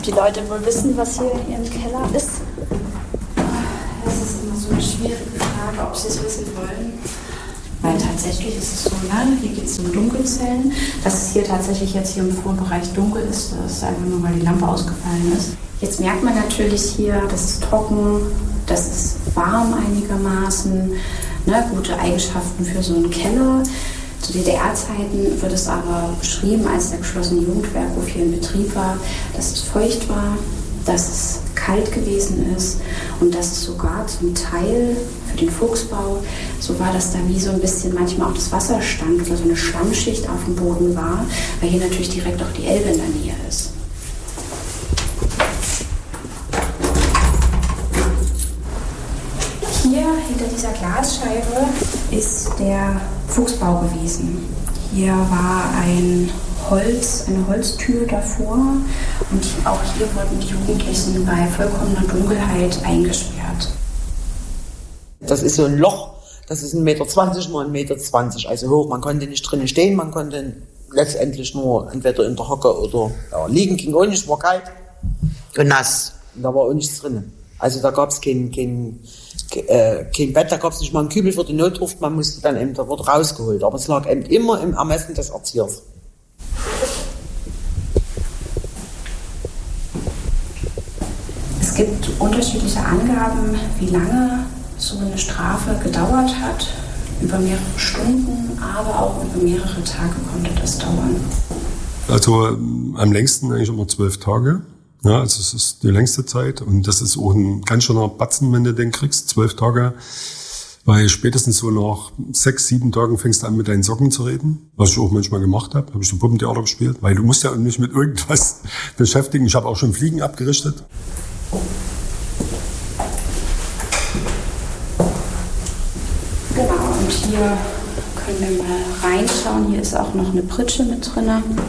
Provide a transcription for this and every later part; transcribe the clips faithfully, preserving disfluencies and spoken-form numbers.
die Leute wohl wissen, was hier in ihrem Keller ist. Das ist immer so eine schwierige Frage, ob sie es wissen wollen. Weil tatsächlich ist es so, ne? Hier geht es um Dunkelzellen. Dass es hier tatsächlich jetzt hier im Flurbereich dunkel ist, das ist einfach nur, weil die Lampe ausgefallen ist. Jetzt merkt man natürlich hier, das ist trocken, das ist warm einigermaßen, ne? Gute Eigenschaften für so einen Keller. Zu D D R-Zeiten wird es aber beschrieben, als der geschlossene Jugendwerkhof hier in Betrieb war, dass es feucht war, dass es kalt gewesen ist und dass es sogar zum Teil für den Fuchsbau so war, dass da wie so ein bisschen manchmal auch das Wasser stand oder so eine Schlammschicht auf dem Boden war, weil hier natürlich direkt auch die Elbe in der Nähe ist. Hier hinter dieser Glasscheibe ist der Fuchsbau gewesen. Hier war ein Holz, eine Holztür davor und auch hier wurden die Jugendlichen bei vollkommener Dunkelheit eingesperrt. Das ist so ein Loch, das ist ein Meter zwanzig mal ein Meter zwanzig, also hoch. Man konnte nicht drinnen stehen, man konnte letztendlich nur entweder in der Hocke oder ja, liegen ging auch nicht, war kalt und nass. Und da war auch nichts drin. Also da gab es kein, kein, äh, kein Bett, da gab es nicht mal einen Kübel für die Notdurft, man musste dann eben, da wurde rausgeholt. Aber es lag eben immer im Ermessen des Erziehers. Es gibt unterschiedliche Angaben, wie lange so eine Strafe gedauert hat. Über mehrere Stunden, aber auch über mehrere Tage konnte das dauern. Also am längsten eigentlich immer zwölf Tage. Ja, also es ist die längste Zeit und das ist auch ein ganz schöner Batzen, wenn du den kriegst, zwölf Tage. Weil spätestens so nach sechs, sieben Tagen fängst du an, mit deinen Socken zu reden. Was ich auch manchmal gemacht habe. Habe ich so Puppentheater gespielt. Weil du musst ja nicht mit irgendwas beschäftigen. Ich habe auch schon Fliegen abgerichtet. Genau, und hier können wir mal reinschauen. Hier ist auch noch eine Pritsche mit drin. Können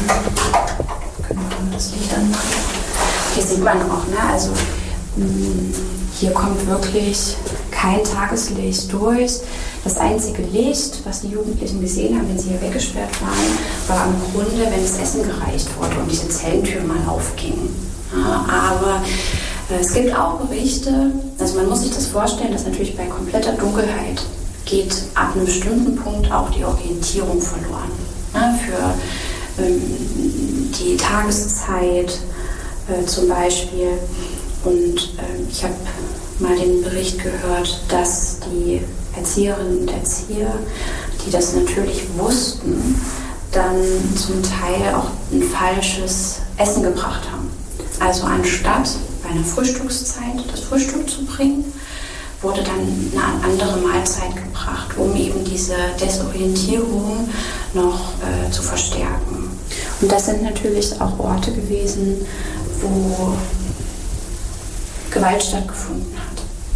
wir das Licht anmachen? Hier sieht man auch, ne? Also hier kommt wirklich kein Tageslicht durch. Das einzige Licht, was die Jugendlichen gesehen haben, wenn sie hier weggesperrt waren, war im Grunde, wenn das Essen gereicht wurde und diese Zellentür mal aufging. Ja, aber äh, es gibt auch Berichte, also man muss sich das vorstellen, dass natürlich bei kompletter Dunkelheit geht ab einem bestimmten Punkt auch die Orientierung verloren. Ja, für ähm, die Tageszeit äh, zum Beispiel. Und äh, ich habe mal den Bericht gehört, dass die Erzieherinnen und Erzieher, die das natürlich wussten, dann zum Teil auch ein falsches Essen gebracht haben. Also anstatt bei einer Frühstückszeit das Frühstück zu bringen, wurde dann eine andere Mahlzeit gebracht, um eben diese Desorientierung noch äh, zu verstärken. Und das sind natürlich auch Orte gewesen, wo Gewalt stattgefunden hat.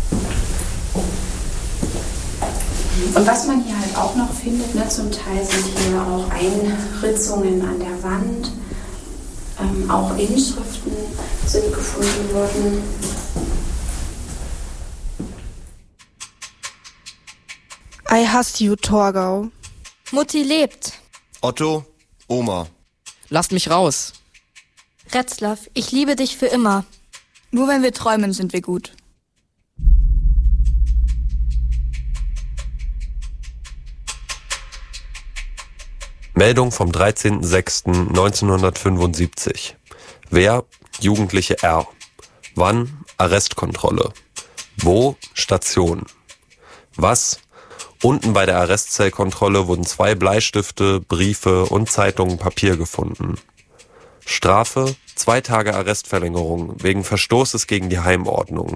Und was man hier halt auch noch findet, ne, zum Teil sind hier auch Einritzungen an der Wand, ähm, auch Inschriften sind gefunden worden. I hasse you, Torgau. Mutti lebt. Otto, Oma. Lasst mich raus. Retzlaff, ich liebe dich für immer. Nur wenn wir träumen, sind wir gut. Meldung vom dreizehnten sechsten neunzehnhundertfünfundsiebzig. Wer? Jugendliche R. Wann? Arrestkontrolle. Wo? Station. Was? Unten bei der Arrestzellkontrolle wurden zwei Bleistifte, Briefe und Zeitungen Papier gefunden. Strafe? Zwei Tage Arrestverlängerung wegen Verstoßes gegen die Heimordnung.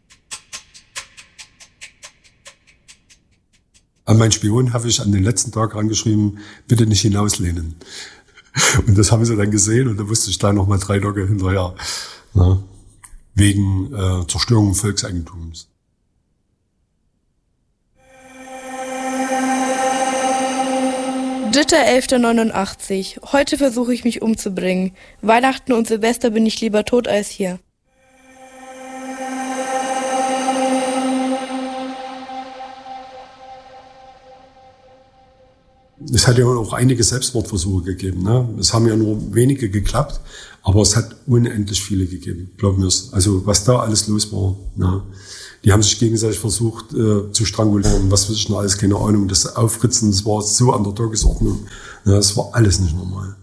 An meinen Spion habe ich an den letzten Tag rangeschrieben, bitte nicht hinauslehnen. Und das haben sie dann gesehen und da wusste ich da nochmal drei Tage hinterher. Na, wegen äh, Zerstörung Volkseigentums. dritter elfter neunundachtzig. Heute versuche ich mich umzubringen. Weihnachten und Silvester bin ich lieber tot als hier. Es hat ja auch einige Selbstmordversuche gegeben. Ne? Es haben ja nur wenige geklappt, aber es hat unendlich viele gegeben, glauben wir es. Also was da alles los war. Ne? Die haben sich gegenseitig versucht äh, zu strangulieren, was weiß ich noch alles, keine Ahnung. Das Aufritzen, das war so an der Tagesordnung. Ne? Das war alles nicht normal.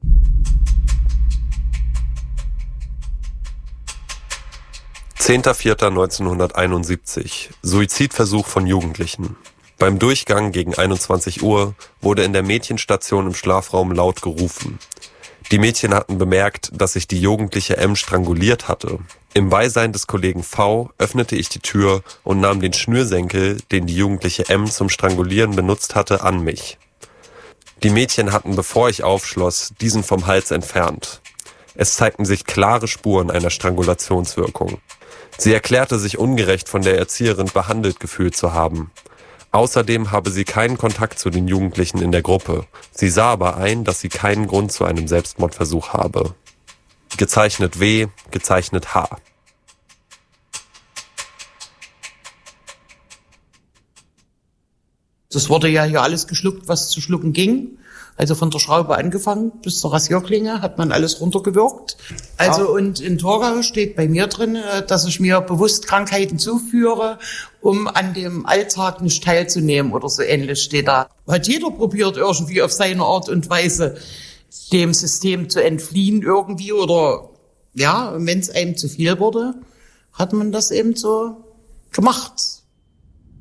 zehnter vierter neunzehnhunderteinundsiebzig. Suizidversuch von Jugendlichen. Beim Durchgang gegen einundzwanzig Uhr wurde in der Mädchenstation im Schlafraum laut gerufen. Die Mädchen hatten bemerkt, dass sich die jugendliche M stranguliert hatte. Im Beisein des Kollegen V öffnete ich die Tür und nahm den Schnürsenkel, den die jugendliche M zum Strangulieren benutzt hatte, an mich. Die Mädchen hatten, bevor ich aufschloss, diesen vom Hals entfernt. Es zeigten sich klare Spuren einer Strangulationswirkung. Sie erklärte sich ungerecht von der Erzieherin behandelt gefühlt zu haben. Außerdem habe sie keinen Kontakt zu den Jugendlichen in der Gruppe. Sie sah aber ein, dass sie keinen Grund zu einem Selbstmordversuch habe. Gezeichnet W, gezeichnet H. Das wurde ja hier alles geschluckt, was zu schlucken ging. Also von der Schraube angefangen bis zur Rasierklinge hat man alles runtergewirkt. Also ja. Und in Torgau steht bei mir drin, dass ich mir bewusst Krankheiten zuführe, um an dem Alltag nicht teilzunehmen oder so ähnlich steht da. Hat jeder probiert irgendwie auf seine Art und Weise dem System zu entfliehen irgendwie oder ja, wenn es einem zu viel wurde, hat man das eben so gemacht.